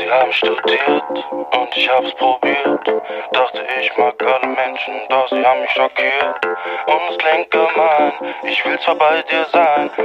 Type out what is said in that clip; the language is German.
Sie haben studiert und ich hab's probiert. Dachte ich mag alle Menschen, doch sie haben mich schockiert. Und es klingt gemein, ich will zwar bei dir sein,